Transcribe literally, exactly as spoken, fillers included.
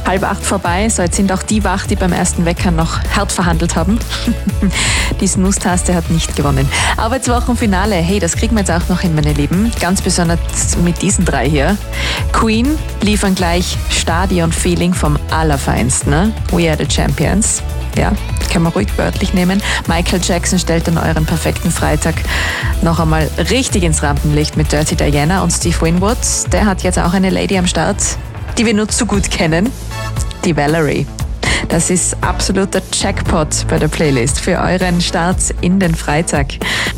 Halb acht vorbei, so jetzt sind auch die wach, die beim ersten Wecker noch hart verhandelt haben. Die Snooze-Taste hat nicht gewonnen. Arbeitswochenfinale, hey, das kriegen wir jetzt auch noch hin, meine Lieben. Ganz besonders mit diesen drei hier. Queen liefern gleich Stadion-Feeling vom Allerfeinsten. Ne? We are the champions. Ja, kann man ruhig wörtlich nehmen. Michael Jackson stellt dann euren perfekten Freitag noch einmal richtig ins Rampenlicht mit Dirty Diana und Steve Winwood. Der hat jetzt auch eine Lady am Start, die wir nur zu gut kennen. Die Valerie. Das ist absoluter Jackpot bei der Playlist für euren Start in den Freitag.